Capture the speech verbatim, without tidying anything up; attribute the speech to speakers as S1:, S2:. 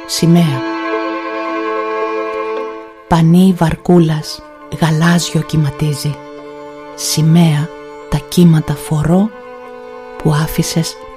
S1: σημαία. Πανί βαρκούλας γαλάζιο κυματίζει, σημαία τα κύματα φορώ που άφησες